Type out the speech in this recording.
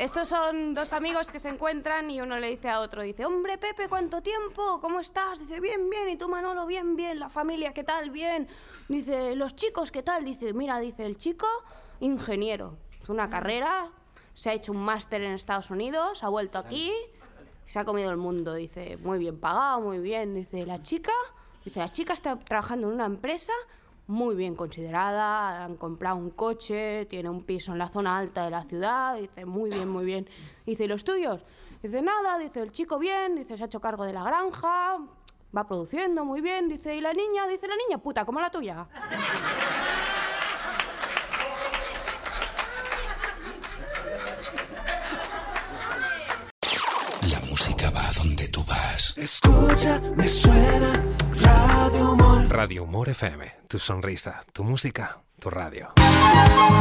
Estos son dos amigos que se encuentran y uno le dice a otro, dice, hombre, Pepe, ¿cuánto tiempo? ¿Cómo estás? Dice, bien, bien. ¿Y tú, Manolo? Bien, bien. ¿La familia qué tal? Bien. Dice, ¿los chicos qué tal? Dice, mira, dice, el chico, ingeniero. Hizo una carrera, se ha hecho un máster en Estados Unidos, ha vuelto aquí, se ha comido el mundo. Dice, muy bien pagado, muy bien. Dice, la chica está trabajando en una empresa muy bien considerada, han comprado un coche, tiene un piso en la zona alta de la ciudad. Dice, muy bien, muy bien. Dice, ¿y los tuyos? Dice, nada. Dice, el chico bien, dice, se ha hecho cargo de la granja, va produciendo muy bien. Dice, ¿y la niña? Dice, la niña puta, como la tuya. La música va a donde tú vas. Escucha, me suena Radio Humor. Radio Humor FM, tu sonrisa, tu música, tu radio.